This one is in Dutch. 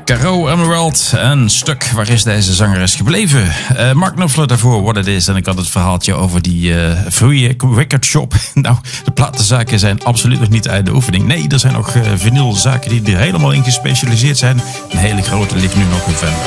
Caro Emerald en Stuk. Waar is deze zangeres gebleven? Mark Knopfler daarvoor, What It Is. En ik had het verhaaltje over die Free Record Shop. Nou, de platenzaken zijn absoluut nog niet uit de oefening. Nee, er zijn nog vinylzaken die er helemaal in gespecialiseerd zijn. Een hele grote ligt nu nog in Venlo.